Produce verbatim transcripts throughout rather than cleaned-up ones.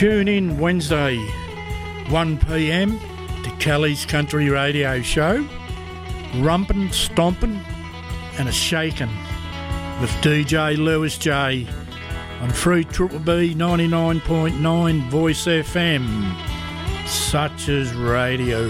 Tune in Wednesday, one p m to Kelly's Country Radio Show, Rumpin', Stompin' and a Shakin' with D J Lewis J on Free Triple B ninety-nine point nine Voice F M, such as radio.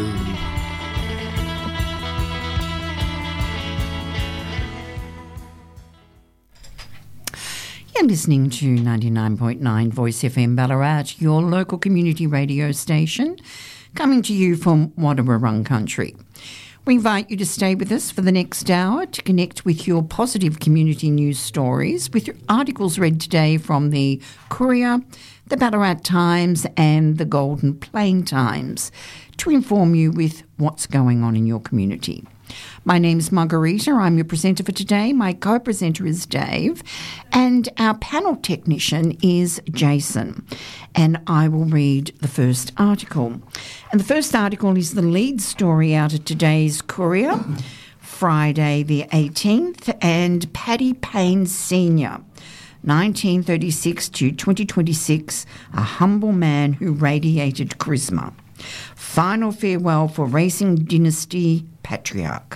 You're listening to ninety-nine point nine Voice F M Ballarat, your local community radio station, coming to you from Wadawurrung country. We invite you to stay with us for the next hour to connect with your positive community news stories with your articles read today from the Courier, the Ballarat Times and the Golden Plain Times to inform you with what's going on in your community. My name's Margarita. I'm your presenter for today. My co-presenter is Dave and our panel technician is Jason. And I will read the first article. And the first article is the lead story out of today's Courier, Friday the eighteenth, and Paddy Payne Senior, nineteen thirty-six to twenty twenty-six, a humble man who radiated charisma. Final farewell for racing dynasty patriarch.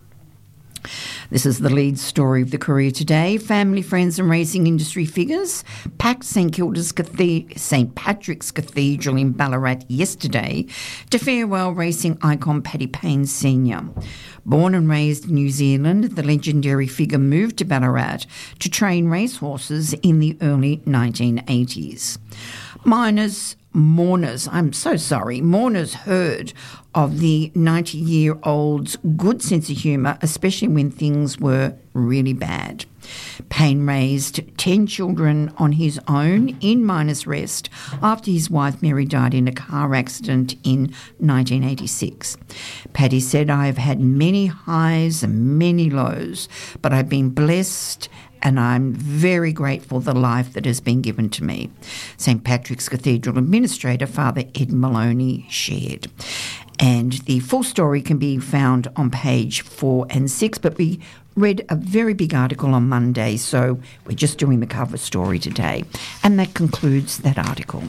This is the lead story of the Courier today. Family, friends and racing industry figures packed St Kilda's Cathe- St Patrick's Cathedral in Ballarat yesterday to farewell racing icon Paddy Payne Senior Born and raised in New Zealand, the legendary figure moved to Ballarat to train racehorses in the early nineteen eighties. Miners Mourners, I'm so sorry, mourners heard of the ninety-year-old's good sense of humour, especially when things were really bad. Payne raised ten children on his own in Miners Rest after his wife Mary died in a car accident in nineteen eighty-six. Paddy said, "I have had many highs and many lows, but I've been blessed and I'm very grateful for the life that has been given to me." St Patrick's Cathedral Administrator Father Ed Maloney shared. And the full story can be found on page four and six, but we read a very big article on Monday, so we're just doing the cover story today. And that concludes that article.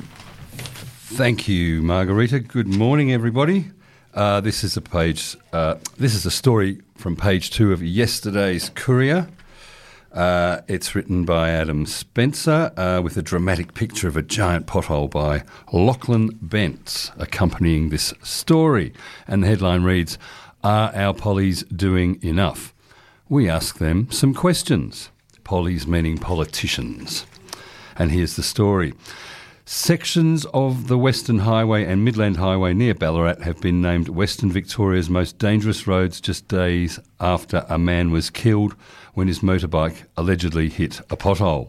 Thank you, Margarita. Good morning, everybody. Uh, this is a page. Uh, this is a story from page two of yesterday's Courier. Uh, it's written by Adam Spencer uh, with a dramatic picture of a giant pothole by Lachlan Bentz accompanying this story. And the headline reads, "Are our pollies doing enough?" We ask them some questions. Pollies meaning politicians. And here's the story. Sections of the Western Highway and Midland Highway near Ballarat have been named Western Victoria's most dangerous roads just days after a man was killed when his motorbike allegedly hit a pothole.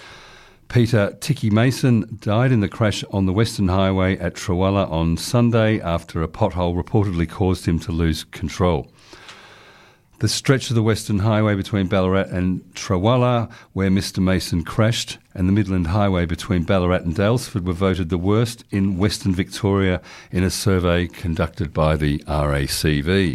Peter Ticky Mason died in the crash on the Western Highway at Trawalla on Sunday after a pothole reportedly caused him to lose control. The stretch of the Western Highway between Ballarat and Trawalla, where Mister Mason crashed, and the Midland Highway between Ballarat and Daylesford were voted the worst in Western Victoria in a survey conducted by the R A C V.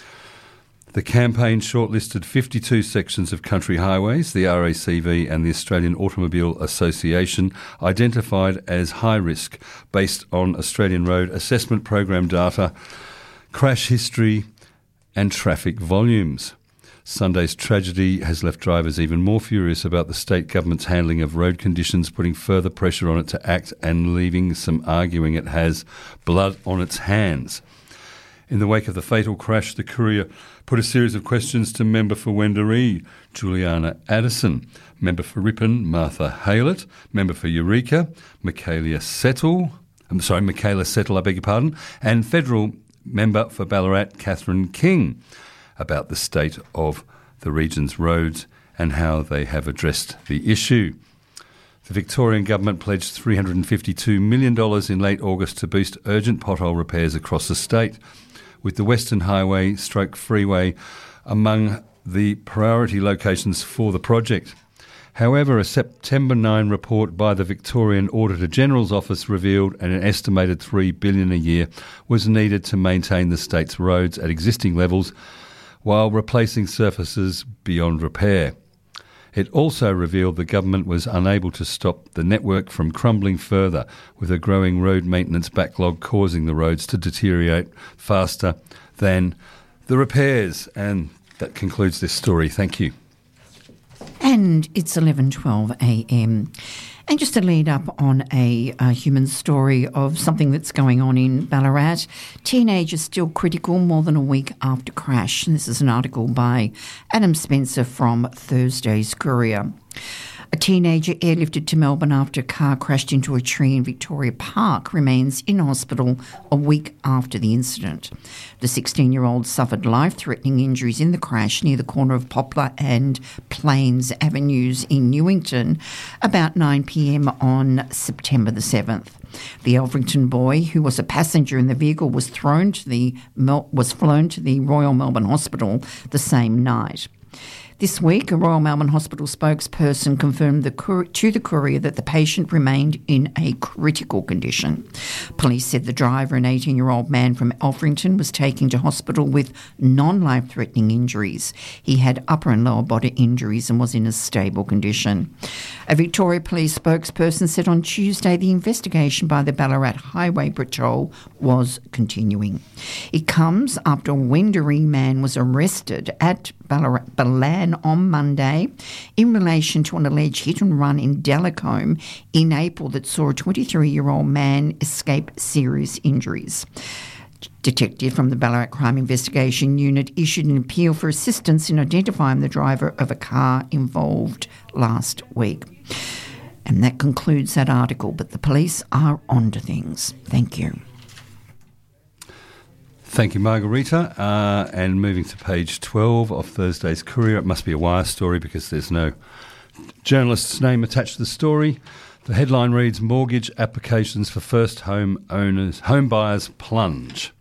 The campaign shortlisted fifty-two sections of country highways the R A C V and the Australian Automobile Association identified as high risk based on Australian Road Assessment Program data, crash history and traffic volumes. Sunday's tragedy has left drivers even more furious about the state government's handling of road conditions, putting further pressure on it to act and leaving some arguing it has blood on its hands. In the wake of the fatal crash, the Courier put a series of questions to member for Wendouree, Juliana Addison, member for Ripon, Martha Haylett, member for Eureka, Michaela Settle, I'm sorry, Michaela Settle, I beg your pardon, and federal member for Ballarat, Catherine King, about the state of the region's roads and how they have addressed the issue. The Victorian Government pledged three hundred fifty-two million dollars in late August to boost urgent pothole repairs across the state, with the Western Highway stroke freeway among the priority locations for the project. However, a September ninth report by the Victorian Auditor General's Office revealed an estimated three billion dollars a year was needed to maintain the state's roads at existing levels while replacing surfaces beyond repair. It also revealed the government was unable to stop the network from crumbling further, with a growing road maintenance backlog causing the roads to deteriorate faster than the repairs. And that concludes this story. Thank you. And it's eleven twelve a m. And just to lead up on a, a human story of something that's going on in Ballarat, teenagers still critical more than a week after crash. And this is an article by Adam Spencer from Thursday's Courier. A teenager airlifted to Melbourne after a car crashed into a tree in Victoria Park remains in hospital a week after the incident. The sixteen-year-old suffered life-threatening injuries in the crash near the corner of Poplar and Plains Avenues in Newington about nine p m on September the seventh. The Alfrington boy, who was a passenger in the vehicle, was thrown to the Mel- was flown to the Royal Melbourne Hospital the same night. This week, a Royal Melbourne Hospital spokesperson confirmed the cour- to the Courier that the patient remained in a critical condition. Police said the driver, an eighteen-year-old man from Alfrington, was taken to hospital with non-life-threatening injuries. He had upper and lower body injuries and was in a stable condition. A Victoria Police spokesperson said on Tuesday the investigation by the Ballarat Highway Patrol was continuing. It comes after a Wendouree man was arrested at Ballarat, Ballan on Monday in relation to an alleged hit and run in Delacombe in April that saw a twenty-three-year-old man escape serious injuries. Detective from the Ballarat Crime Investigation Unit issued an appeal for assistance in identifying the driver of a car involved last week. And that concludes that article, but the police are on to things. Thank you. Thank you, Margarita. Uh, and moving to page twelve of Thursday's Courier. It must be a wire story because there's no journalist's name attached to the story. The headline reads, Mortgage applications for first home owners, home buyers plunge.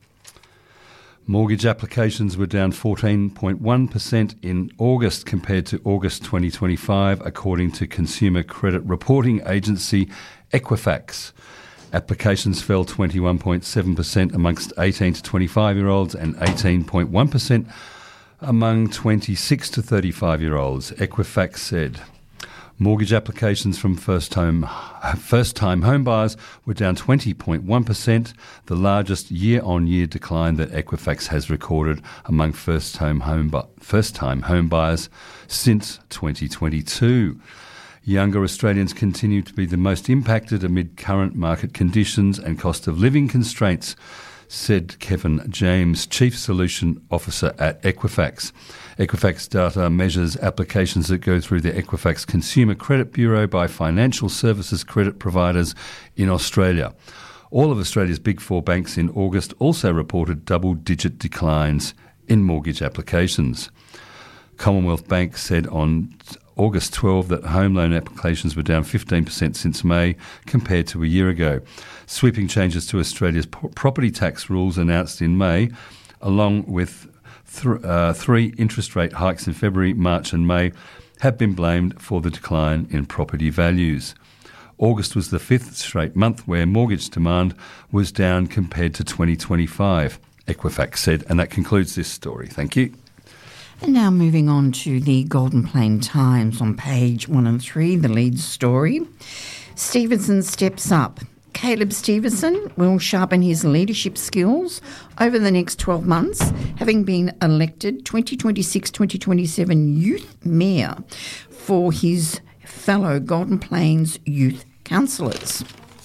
Mortgage applications were down fourteen point one percent in August compared to August twenty twenty-five, according to consumer credit reporting agency Equifax. Applications fell twenty-one point seven percent amongst eighteen to twenty-five-year-olds and eighteen point one percent among twenty-six to thirty-five-year-olds, Equifax said. Mortgage applications from first-time first-time home buyers were down twenty point one percent, the largest year-on-year decline that Equifax has recorded among first-time home, bu- first-time home buyers since twenty twenty-two. Younger Australians continue to be the most impacted amid current market conditions and cost of living constraints, said Kevin James, Chief Solution Officer at Equifax. Equifax data measures applications that go through the Equifax Consumer Credit Bureau by financial services credit providers in Australia. All of Australia's big four banks in August also reported double-digit declines in mortgage applications. Commonwealth Bank said on August twelfth that home loan applications were down fifteen percent since May compared to a year ago. Sweeping changes to Australia's property tax rules announced in May, along with th- uh, three interest rate hikes in February, March and May, have been blamed for the decline in property values. August was the fifth straight month where mortgage demand was down compared to twenty twenty-five, Equifax said. And that concludes this story. Thank you. And now moving on to the Golden Plain Times on page one and three, the lead story. Stevenson steps up. Caleb Stevenson will sharpen his leadership skills over the next twelve months, having been elected twenty twenty-six twenty twenty-seven Youth Mayor for his fellow Golden Plains youth councillors.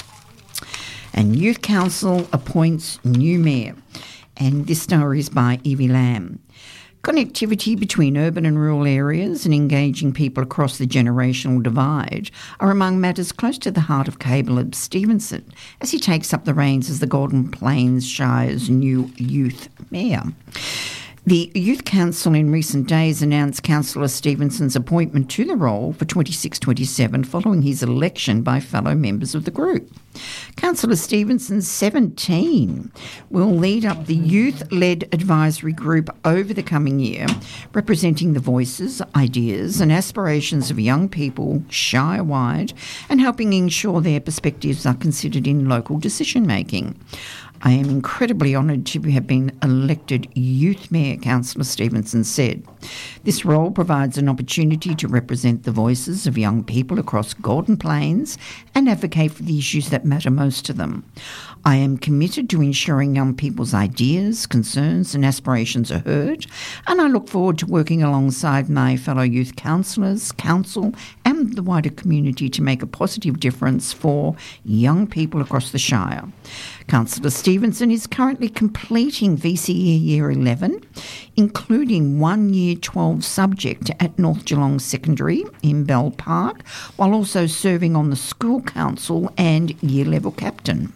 And Youth Council appoints new mayor. And this story is by Evie Lamb. Connectivity between urban and rural areas and engaging people across the generational divide are among matters close to the heart of Caleb Stevenson as he takes up the reins as the Golden Plains Shire's new youth mayor. The Youth Council in recent days announced Councillor Stevenson's appointment to the role for twenty-six twenty-seven following his election by fellow members of the group. Councillor Stevenson, seventeen, will lead up the youth-led advisory group over the coming year, representing the voices, ideas and aspirations of young people Shire-wide and helping ensure their perspectives are considered in local decision-making. I am incredibly honoured to have been elected Youth Mayor, Councillor Stevenson said. This role provides an opportunity to represent the voices of young people across Golden Plains and advocate for the issues that matter most to them. I am committed to ensuring young people's ideas, concerns and aspirations are heard, and I look forward to working alongside my fellow youth councillors, council and the wider community to make a positive difference for young people across the Shire. Councillor Stevenson is currently completing V C E Year eleven, including one Year twelve subject at North Geelong Secondary in Bell Park, while also serving on the school council and year level captain.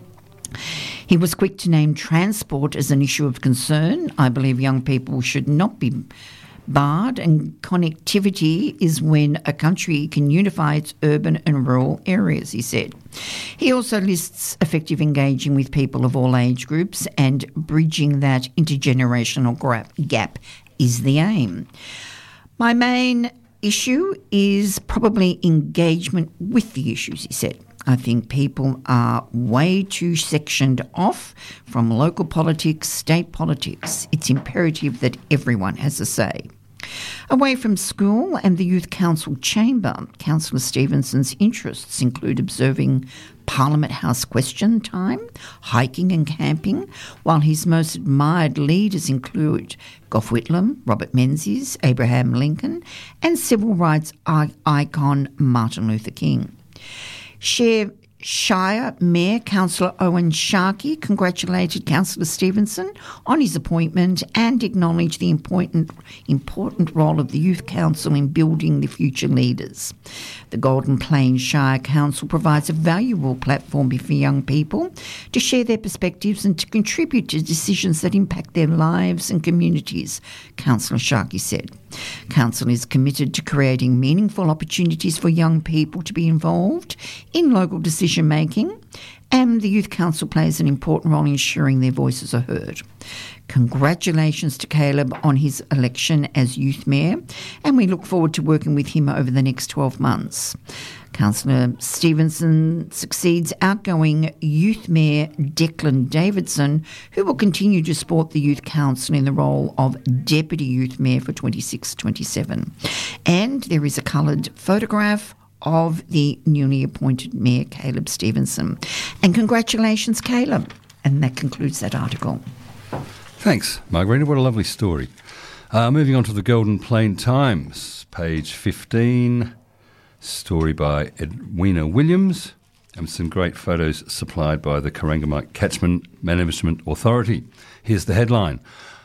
He was quick to name transport as an issue of concern. I believe young people should not be barred, and connectivity is when a country can unify its urban and rural areas, he said. He also lists effective engaging with people of all age groups and bridging that intergenerational gap is the aim. My main issue is probably engagement with the issues, he said. I think people are way too sectioned off from local politics, state politics. It's imperative that everyone has a say. Away from school and the Youth Council chamber, Councillor Stevenson's interests include observing Parliament House question time, hiking and camping, while his most admired leaders include Gough Whitlam, Robert Menzies, Abraham Lincoln and civil rights icon Martin Luther King. Share Shire Mayor Councillor Owen Sharkey congratulated Councillor Stevenson on his appointment and acknowledged the important important role of the Youth Council in building the future leaders. The Golden Plains Shire Council provides a valuable platform for young people to share their perspectives and to contribute to decisions that impact their lives and communities, Councillor Sharkey said. Council is committed to creating meaningful opportunities for young people to be involved in local decision making, and the Youth Council plays an important role in ensuring their voices are heard. Congratulations to Caleb on his election as Youth Mayor, and we look forward to working with him over the next twelve months. Councillor Stevenson succeeds outgoing Youth Mayor Declan Davidson, who will continue to support the Youth Council in the role of Deputy Youth Mayor for twenty-six twenty-seven. And there is a coloured photograph of the newly appointed Mayor Caleb Stevenson. And congratulations, Caleb. And that concludes that article. Thanks, Margarita. What a lovely story. Uh, moving on to the Golden Plain Times, page fifteen. Story by Edwina Williams, and some great photos supplied by the Corangamite Catchment Management Authority. Here's the headline: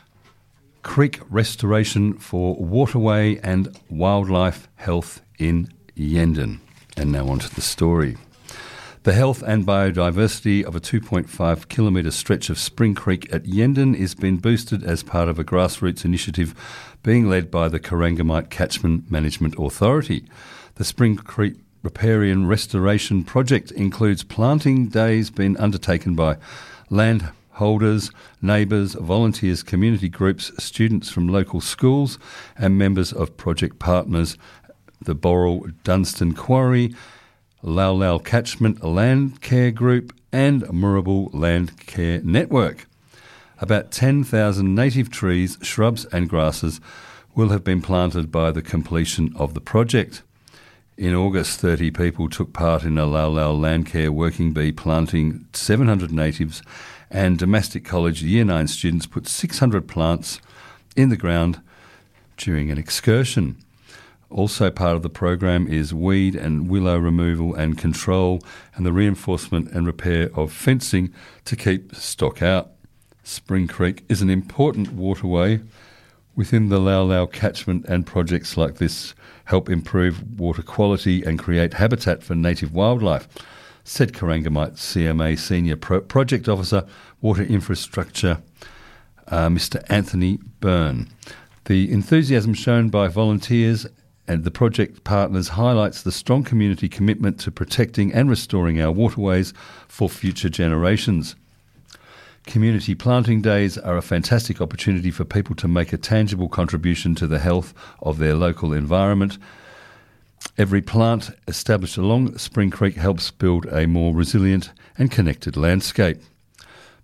Creek Restoration for Waterway and Wildlife Health in Yendon. And now on to the story. The health and biodiversity of a two point five kilometre stretch of Spring Creek at Yendon is being boosted as part of a grassroots initiative being led by the Corangamite Catchment Management Authority. The Spring Creek Riparian Restoration Project includes planting days being undertaken by landholders, neighbours, volunteers, community groups, students from local schools and members of project partners, the Boral Dunstan Quarry, Lau Lau Catchment Land Care Group and Murrabul Land Care Network. About ten thousand native trees, shrubs and grasses will have been planted by the completion of the project. In August, thirty people took part in a Lau Lau Landcare Working Bee planting seven hundred natives, and Domestic College Year nine students put six hundred plants in the ground during an excursion. Also part of the program is weed and willow removal and control and the reinforcement and repair of fencing to keep stock out. Spring Creek is an important waterway within the Lau Lau catchment, and projects like this help improve water quality and create habitat for native wildlife, said Corangamite C M A Senior Pro- Project Officer, Water Infrastructure, uh, Mister Anthony Byrne. The enthusiasm shown by volunteers and the project partners highlights the strong community commitment to protecting and restoring our waterways for future generations. Community planting days are a fantastic opportunity for people to make a tangible contribution to the health of their local environment. Every plant established along Spring Creek helps build a more resilient and connected landscape.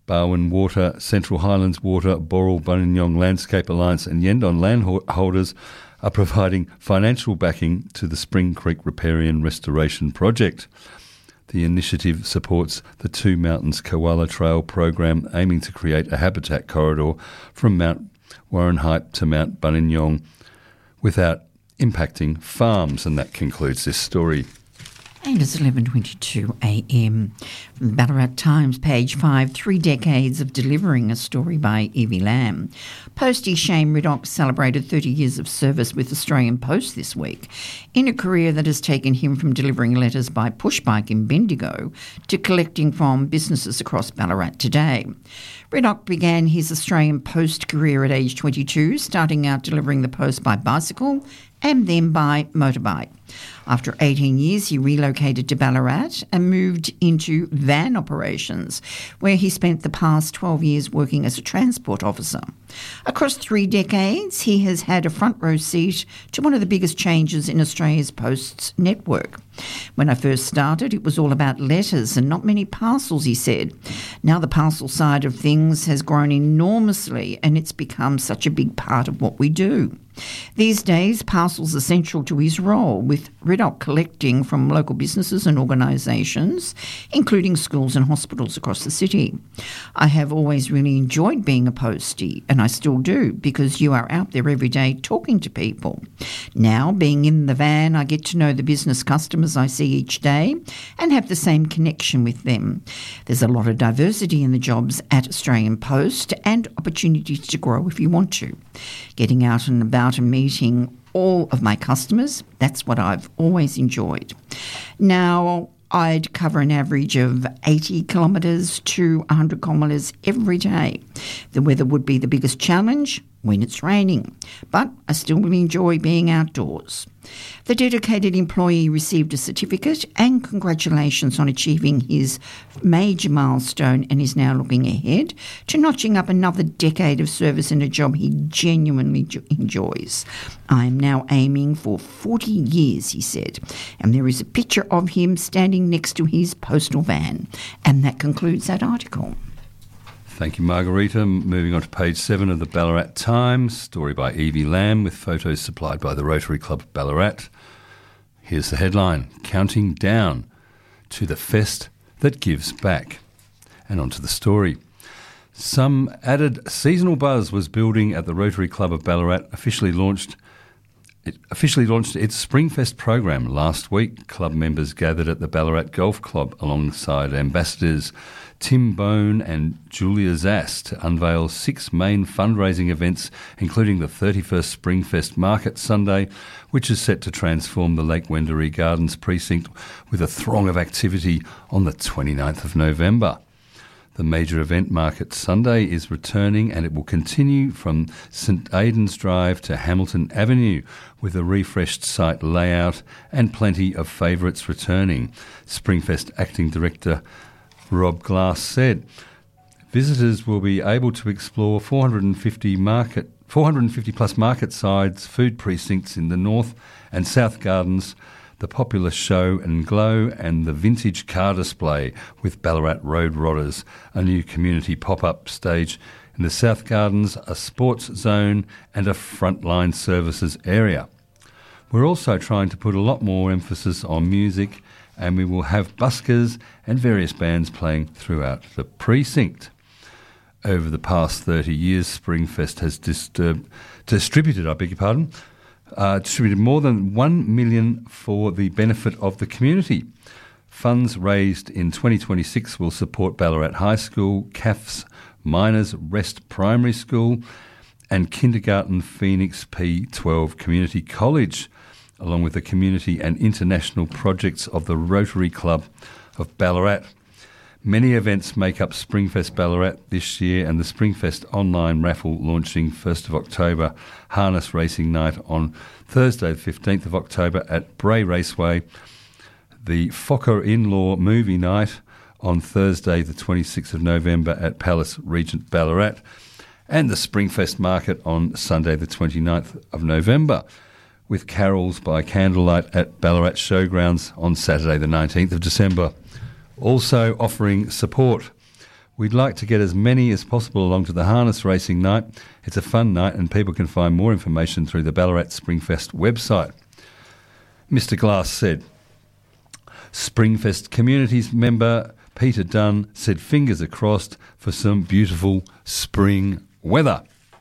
Barwon Water, Central Highlands Water, Boral Buninyong Landscape Alliance and Yendon landholders are providing financial backing to the Spring Creek Riparian Restoration Project. The initiative supports the Two Mountains Koala Trail program, aiming to create a habitat corridor from Mount Warrenheit to Mount Buninyong without impacting farms. And that concludes this story. And it's eleven twenty-two a m. From the Ballarat Times, page five, Three Decades of Delivering, a story by Evie Lamb. Postie Shane Riddoch celebrated thirty years of service with Australian Post this week, in a career that has taken him from delivering letters by pushbike in Bendigo to collecting from businesses across Ballarat today. Riddoch began his Australian Post career at age twenty-two, starting out delivering the post by bicycle and then by motorbike. After eighteen years, he relocated to Ballarat and moved into van operations, where he spent the past twelve years working as a transport officer. Across three decades, he has had a front row seat to one of the biggest changes in Australia's Post's network. When I first started, it was all about letters and not many parcels, he said. Now the parcel side of things has grown enormously and it's become such a big part of what we do. These days, parcels are central to his role, with Riddoch collecting from local businesses and organisations, including schools and hospitals across the city. I have always really enjoyed being a postie, and I still do, because you are out there every day talking to people. Now, being in the van, I get to know the business customers I see each day and have the same connection with them. There's a lot of diversity in the jobs at Australian Post and opportunities to grow if you want to. Getting out and about and meeting all of my customers, that's what I've always enjoyed. Now, I'd cover an average of eighty kilometres to one hundred kilometres every day. The weather would be the biggest challenge when it's raining, but I still really enjoy being outdoors. The dedicated employee received a certificate and congratulations on achieving his major milestone, and is now looking ahead to notching up another decade of service in a job he genuinely enjoys. I am now aiming for forty years, he said, and there is a picture of him standing next to his postal van. And that concludes that article. Thank you, Margarita. Moving on to page seven of the Ballarat Times, story by Evie Lamb with photos supplied by the Rotary Club of Ballarat. Here's the headline: Counting Down to the Fest That Gives Back. And on to the story. Some added seasonal buzz was building at the Rotary Club of Ballarat, officially launched It officially launched its Springfest program last week. Club members gathered at the Ballarat Golf Club alongside ambassadors Tim Bone and Julia Zass to unveil six main fundraising events, including the thirty-first Springfest Market Sunday, which is set to transform the Lake Wendouree Gardens precinct with a throng of activity on the twenty-ninth of November. The major event Market Sunday is returning, and it will continue from St Aidan's Drive to Hamilton Avenue with a refreshed site layout and plenty of favourites returning. Springfest Acting Director Rob Glass said visitors will be able to explore four hundred fifty market, four hundred fifty plus market sides, food precincts in the North and South Gardens, the popular show and glow, and the vintage car display with Ballarat Road Rodders, a new community pop-up stage in the South Gardens, a sports zone and a frontline services area. We're also trying to put a lot more emphasis on music, and we will have buskers and various bands playing throughout the precinct. Over the past thirty years, Springfest has disturb- distributed, I beg your pardon, Uh, distributed more than one million dollars for the benefit of the community. Funds raised in twenty twenty-six will support Ballarat High School, C A F's Miners Rest Primary School and Kindergarten Phoenix P twelve Community College, along with the community and international projects of the Rotary Club of Ballarat. Many events make up Springfest Ballarat this year, and the Springfest online raffle launching first of October, harness racing night on Thursday the fifteenth of October at Bray Raceway, the Fokker In-Law movie night on Thursday the twenty-sixth of November at Palace Regent Ballarat, and the Springfest Market on Sunday the twenty-ninth of November, with carols by candlelight at Ballarat Showgrounds on Saturday the nineteenth of December. Also offering support We'd like to get as many as possible along to the harness racing night. It's a fun night and people can find more information through the Ballarat Springfest website. Mister Glass said. Springfest Communities member Peter Dunn said fingers are crossed for some beautiful spring weather.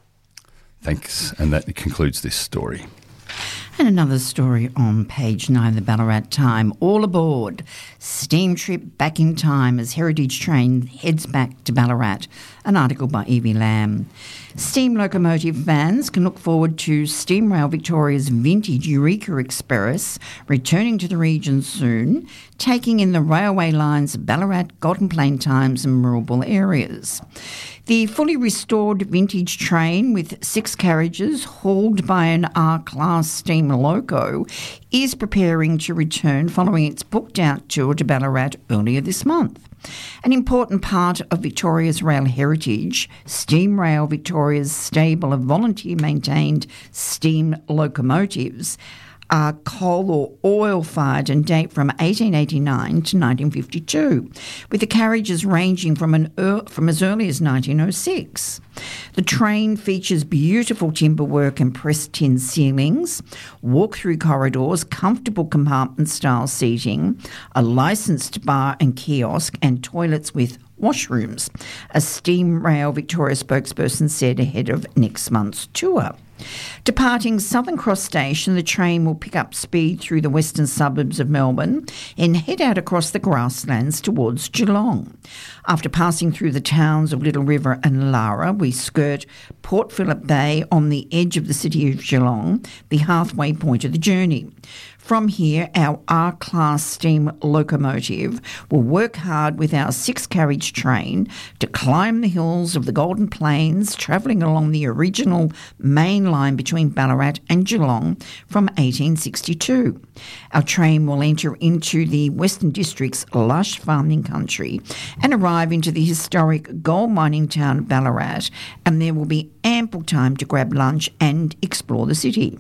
Thanks, and that concludes this story. And another story on page nine of the Ballarat Time. All aboard. Steam trip back in time as Heritage Train heads back to Ballarat. An article by Evie Lamb. Steam locomotive fans can look forward to Steam Rail Victoria's vintage Eureka Express returning to the region soon, taking in the railway lines of Ballarat, Golden Plain Times and Moorabool areas. The fully restored vintage train with six carriages hauled by an R-Class steam loco is preparing to return following its booked-out tour to Ballarat earlier this month. An important part of Victoria's rail heritage, Steam Rail Victoria's stable of volunteer-maintained steam locomotives, are coal or oil-fired and date from eighteen eighty-nine to nineteen fifty-two, with the carriages ranging from, an er- from as early as nineteen oh six. The train features beautiful timber work and pressed tin ceilings, walk-through corridors, comfortable compartment-style seating, a licensed bar and kiosk, and toilets with washrooms, a Steam Rail Victoria spokesperson said ahead of next month's tour. Departing Southern Cross Station, the train will pick up speed through the western suburbs of Melbourne and head out across the grasslands towards Geelong. After passing through the towns of Little River and Lara, we skirt Port Phillip Bay on the edge of the city of Geelong, the halfway point of the journey. From here, our R-Class steam locomotive will work hard with our six-carriage train to climb the hills of the Golden Plains, travelling along the original main line between Ballarat and Geelong from eighteen sixty-two. Our train will enter into the Western District's lush farming country and arrive into the historic gold mining town of Ballarat, and there will be ample time to grab lunch and explore the city.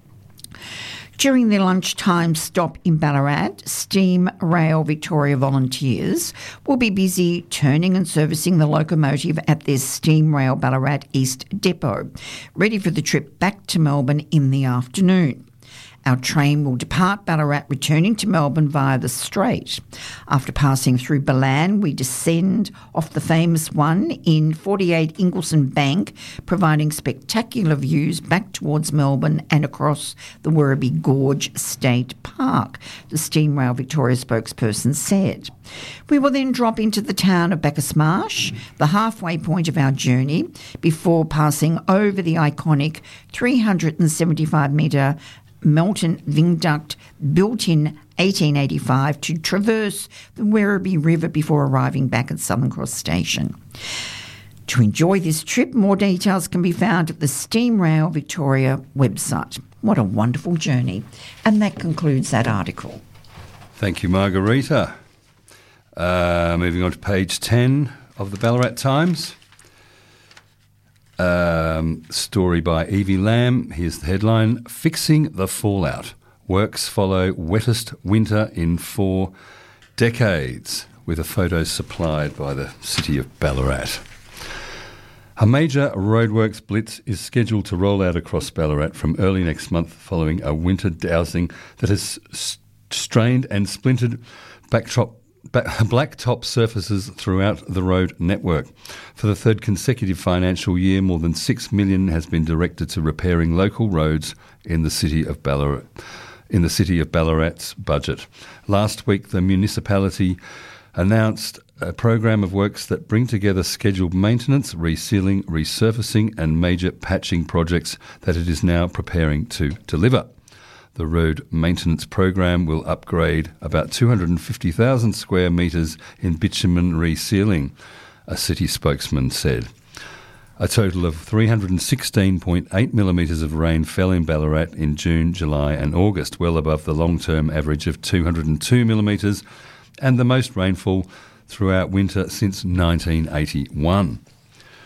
During their lunchtime stop in Ballarat, Steam Rail Victoria volunteers will be busy turning and servicing the locomotive at their Steam Rail Ballarat East Depot, ready for the trip back to Melbourne in the afternoon. Our train will depart Ballarat, returning to Melbourne via the Strait. After passing through Balan, we descend off the famous one in forty-eight Ingleson Bank, providing spectacular views back towards Melbourne and across the Werribee Gorge State Park, the Steam Rail Victoria spokesperson said. We will then drop into the town of Bacchus Marsh, the halfway point of our journey, before passing over the iconic three hundred seventy-five metre Melton Viaduct built in eighteen eighty-five to traverse the Werribee River before arriving back at Southern Cross Station. To enjoy this trip, more details can be found at the Steam Rail Victoria website. What a wonderful journey. And that concludes that article. Thank you, Margarita. Uh, moving on to page ten of the Ballarat Times. Um, story by Evie Lamb. Here's the headline: Fixing the Fallout. Works follow wettest winter in four decades, with a photo supplied by the city of Ballarat. A major roadworks blitz is scheduled to roll out across Ballarat from early next month following a winter dousing that has st- strained and splintered backdrop blacktop surfaces throughout the road network. For the third consecutive financial year, more than six million dollars has been directed to repairing local roads in the city of Ballarat. In the city of Ballarat's budget. Last week, the municipality announced a program of works that bring together scheduled maintenance, resealing, resurfacing and major patching projects that it is now preparing to deliver. The road maintenance program will upgrade about two hundred fifty thousand square metres in bitumen resealing, a city spokesman said. A total of three hundred sixteen point eight millimetres of rain fell in Ballarat in June, July and August, well above the long-term average of two hundred two millimetres and the most rainfall throughout winter since nineteen eighty-one.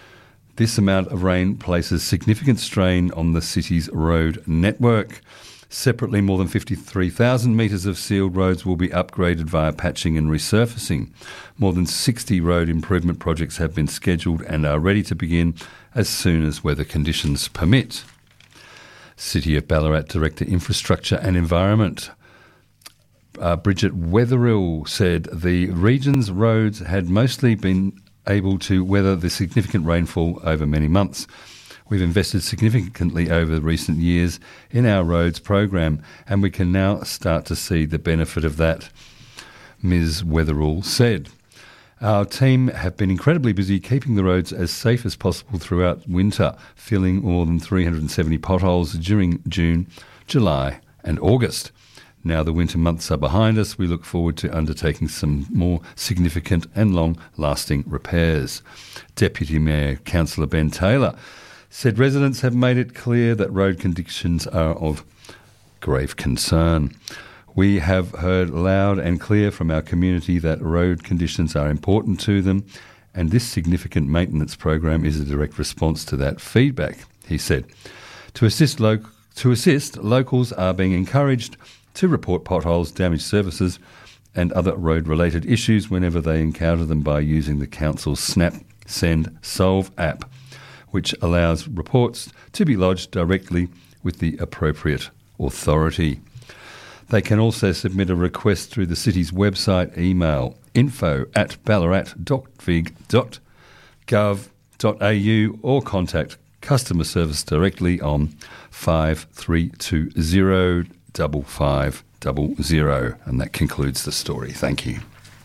This amount of rain places significant strain on the city's road network. Separately, more than fifty-three thousand metres of sealed roads will be upgraded via patching and resurfacing. More than sixty road improvement projects have been scheduled and are ready to begin as soon as weather conditions permit. City of Ballarat Director Infrastructure and Environment uh, Bridget Wetherill said the region's roads had mostly been able to weather the significant rainfall over many months. We've invested significantly over recent years in our roads program, and we can now start to see the benefit of that, Miz Wetherill said. Our team have been incredibly busy keeping the roads as safe as possible throughout winter, filling more than three hundred seventy potholes during June, July and August. Now the winter months are behind us, we look forward to undertaking some more significant and long-lasting repairs. Deputy Mayor Councillor Ben Taylor said residents have made it clear that road conditions are of grave concern. We have heard loud and clear from our community that road conditions are important to them, and this significant maintenance program is a direct response to that feedback, he said. To assist, lo- to assist, locals are being encouraged to report potholes, damaged surfaces and other road-related issues whenever they encounter them by using the Council's Snap, Send, Solve app, which allows reports to be lodged directly with the appropriate authority. They can also submit a request through the city's website, email info at ballarat dot vig dot gov dot a u or contact customer service directly on five three two zero five five zero zero. And that concludes the story. Thank you.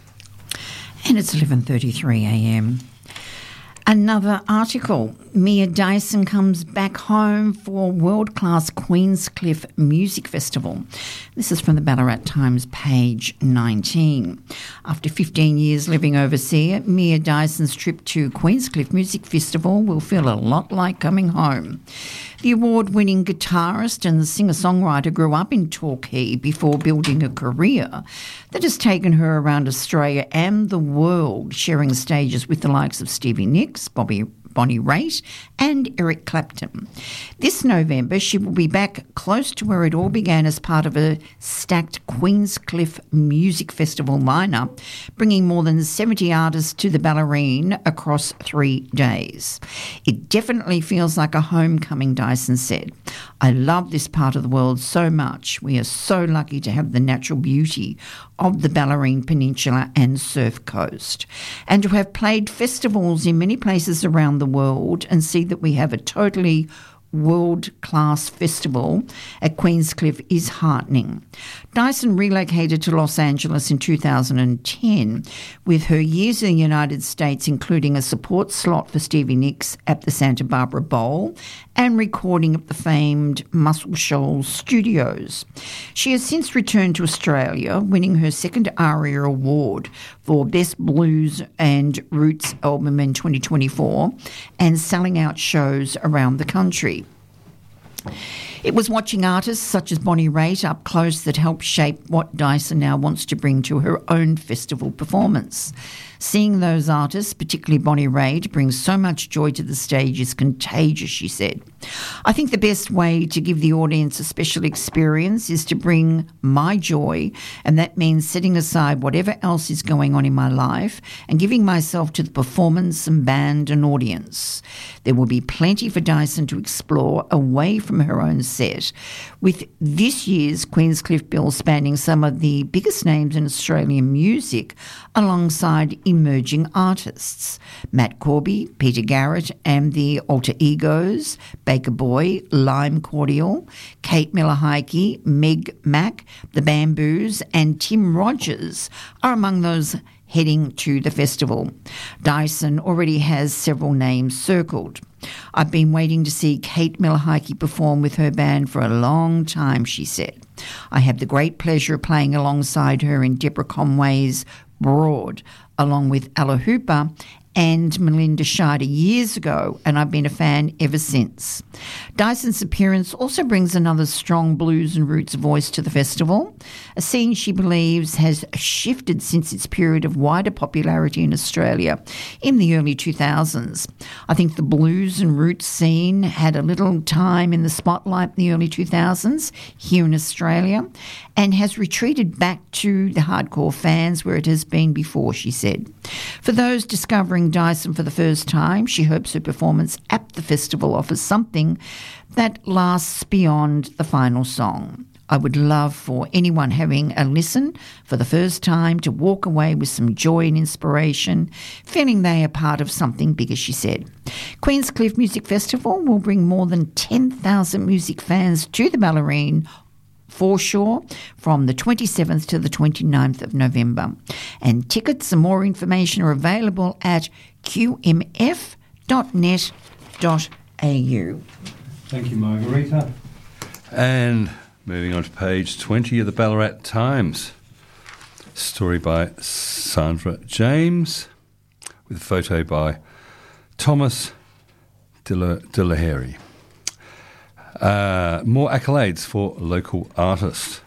And it's eleven thirty-three a m. Another article. Mia Dyson comes back home for world-class Queenscliff Music Festival. This is from the Ballarat Times, page nineteen. After fifteen years living overseas, Mia Dyson's trip to Queenscliff Music Festival will feel a lot like coming home. The award-winning guitarist and singer-songwriter grew up in Torquay before building a career that has taken her around Australia and the world, sharing stages with the likes of Stevie Nicks, Bobby Bonnie Raitt and Eric Clapton. This November, she will be back close to where it all began as part of a stacked Queenscliff Music Festival lineup, bringing more than seventy artists to the Ballerine across three days. It definitely feels like a homecoming, Dyson said. I love this part of the world so much. We are so lucky to have the natural beauty of the Ballerine Peninsula and Surf Coast, and to have played festivals in many places around the world and see that we have a totally world-class festival at Queenscliff is heartening. Dyson relocated to Los Angeles in two thousand ten, with her years in the United States including a support slot for Stevie Nicks at the Santa Barbara Bowl and recording at the famed Muscle Shoals Studios. She has since returned to Australia, winning her second ARIA Award for Best Blues and Roots album in twenty twenty-four and selling out shows around the country. It was watching artists such as Bonnie Raitt up close that helped shape what Dyson now wants to bring to her own festival performance. Seeing those artists, particularly Bonnie Raitt, brings so much joy to the stage is contagious, she said. I think the best way to give the audience a special experience is to bring my joy, and that means setting aside whatever else is going on in my life and giving myself to the performance and band and audience. There will be plenty for Dyson to explore away from her own set, with this year's Queenscliff bill spanning some of the biggest names in Australian music alongside emerging artists. Matt Corby, Peter Garrett and the Alter Egos, Baker Boy, Lime Cordial, Kate Miller-Heidke, Meg Mac, The Bamboos and Tim Rogers are among those heading to the festival. Dyson already has several names circled. I've been waiting to see Kate Miller-Heidke perform with her band for a long time, she said. I have the great pleasure of playing alongside her in Deborah Conway's Broad, along with Ella Hooper and Melinda Scheider years ago, and I've been a fan ever since. Dyson's appearance also brings another strong blues and roots voice to the festival, a scene she believes has shifted since its period of wider popularity in Australia in the early two thousands. I think the blues and roots scene had a little time in the spotlight in the early two thousands here in Australia and has retreated back to the hardcore fans where it has been before, she said. For those discovering Dyson for the first time, she hopes her performance at the festival offers something that lasts beyond the final song. I would love for anyone having a listen for the first time to walk away with some joy and inspiration, feeling they are part of something bigger, she said. Queenscliff Music Festival will bring more than ten thousand music fans to the Bellarine foreshore from the twenty-seventh to the twenty-ninth of November. And tickets and more information are available at q m f dot net dot a u. Thank you, Margarita. And moving on to page twenty of the Ballarat Times. Story by Sandra James with a photo by Thomas Delahary. Uh, more accolades for local artists.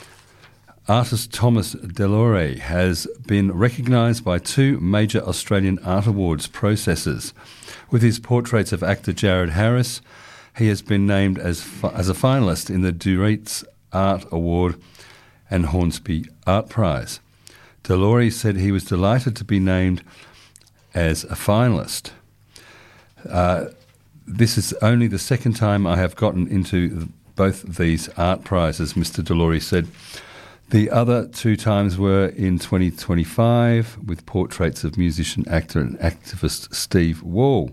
Artist Thomas Delahary has been recognised by two major Australian Art Awards processes. With his portraits of actor Jared Harris, he has been named as as a finalist in the Duritz Art Award and Hornsby Art Prize. Delahary said he was delighted to be named as a finalist. Uh, This is only the second time I have gotten into both of these art prizes, Mister Delahary said. The other two times were in twenty twenty-five with portraits of musician, actor and activist Steve Wall,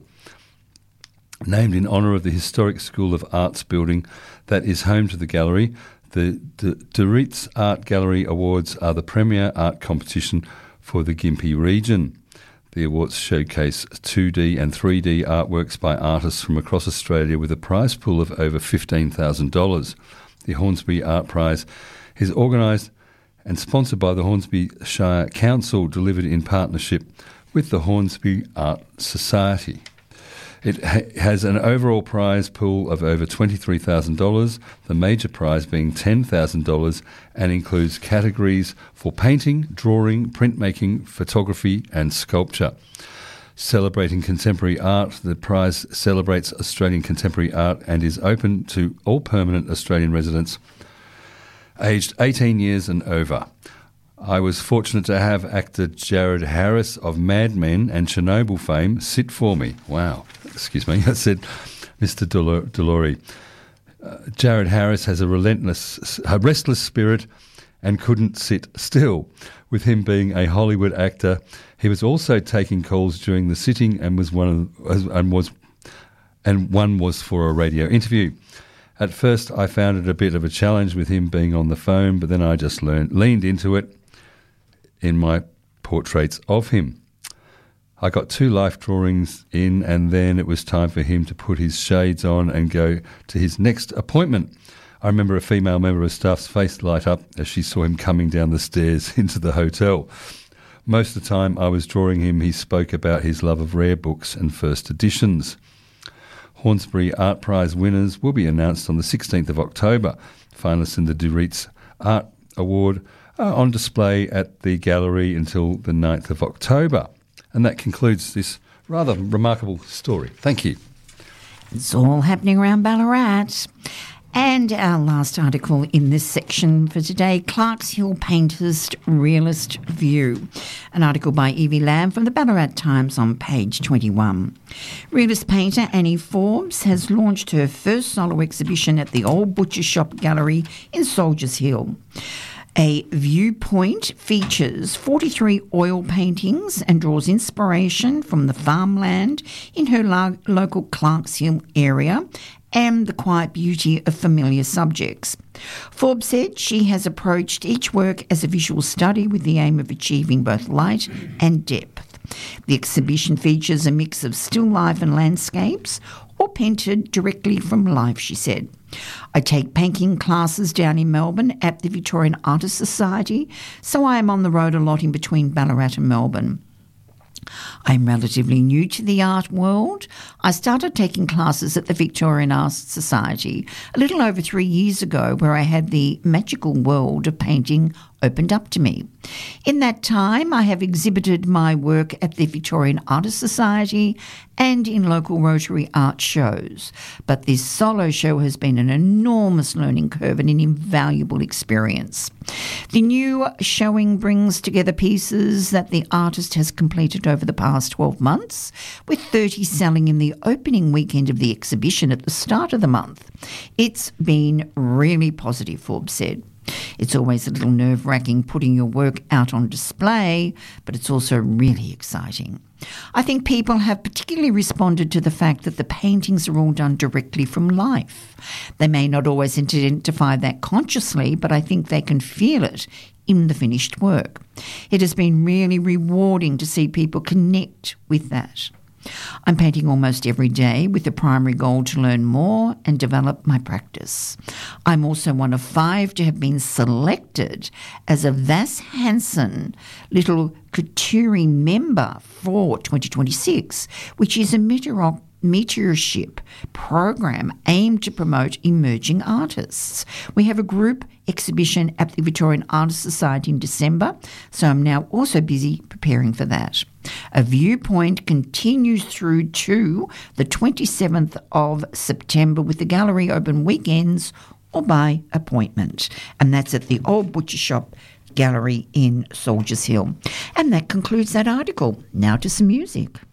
named in honour of the historic School of Arts building that is home to the gallery. The Duritz Art Gallery Awards are the premier art competition for the Gympie region. The awards showcase two D and three D artworks by artists from across Australia with a prize pool of over fifteen thousand dollars. The Hornsby Art Prize is organised and sponsored by the Hornsby Shire Council, delivered in partnership with the Hornsby Art Society. It ha- has an overall prize pool of over twenty-three thousand dollars, the major prize being ten thousand dollars, and includes categories for painting, drawing, printmaking, photography and sculpture. Celebrating contemporary art, the prize celebrates Australian contemporary art and is open to all permanent Australian residents aged eighteen years and over. I was fortunate to have actor Jared Harris of Mad Men and Chernobyl fame sit for me. Wow. Excuse me, I said Mister Delahary. Uh, Jared Harris has a relentless, a restless spirit and couldn't sit still. With him being a Hollywood actor, he was also taking calls during the sitting and was one of, and was and one was for a radio interview. At first, I found it a bit of a challenge with him being on the phone, but then I just learned, leaned into it in my portraits of him. I got two life drawings in, and then it was time for him to put his shades on and go to his next appointment. I remember a female member of staff's face light up as she saw him coming down the stairs into the hotel. Most of the time I was drawing him, he spoke about his love of rare books and first editions. Hornsby Art Prize winners will be announced on the sixteenth of October. Finalists in the Duritz Art Award are on display at the gallery until the ninth of October. And that concludes this rather remarkable story. Thank you. It's all happening around Ballarat. And our last article in this section for today, Clark's Hill Painters' Realist View. An article by Evie Lamb from the Ballarat Times on page twenty-one. Realist painter Annie Forbes has launched her first solo exhibition at the Old Butcher Shop Gallery in Soldiers Hill. A viewpoint features forty-three oil paintings and draws inspiration from the farmland in her lo- local Clark's Hill area and the quiet beauty of familiar subjects. Forbes said she has approached each work as a visual study with the aim of achieving both light and depth. The exhibition features a mix of still life and landscapes, or painted directly from life, she said. I take painting classes down in Melbourne at the Victorian Artists Society, so I am on the road a lot in between Ballarat and Melbourne. I'm relatively new to the art world. I started taking classes at the Victorian Art Society a little over three years ago, where I had the magical world of painting opened up to me. In that time, I have exhibited my work at the Victorian Artists Society and in local Rotary art shows. But this solo show has been an enormous learning curve and an invaluable experience. The new showing brings together pieces that the artist has completed over the past twelve months, with thirty selling in the opening weekend of the exhibition at the start of the month. It's been really positive, Forbes said. It's always a little nerve-wracking putting your work out on display, but it's also really exciting. I think people have particularly responded to the fact that the paintings are all done directly from life. They may not always identify that consciously, but I think they can feel it in the finished work. It has been really rewarding to see people connect with that. I'm painting almost every day with the primary goal to learn more and develop my practice. I'm also one of five to have been selected as a Vas Hansen Little Couture member for twenty twenty-six, which is a meteor- meteorship program aimed to promote emerging artists. We have a group exhibition at the Victorian Artists Society in December, so I'm now also busy preparing for that. A viewpoint continues through to the twenty-seventh of September, with the gallery open weekends or by appointment. And that's at the Old Butcher Shop Gallery in Soldiers Hill. And that concludes that article. Now to some music.